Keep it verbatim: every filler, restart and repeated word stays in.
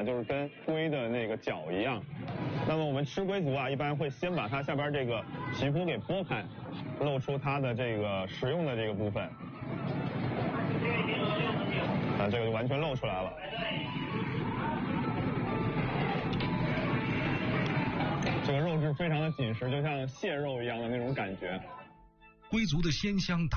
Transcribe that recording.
就是跟龟的那个脚一样。那么我们吃龟足啊，一般会先把它下边这个皮肤给剥开，露出它的这个食用的这个部分。啊，这个就完全露出来了。这个肉质非常的紧实，就像蟹肉一样的那种感觉。 龟足的鲜香打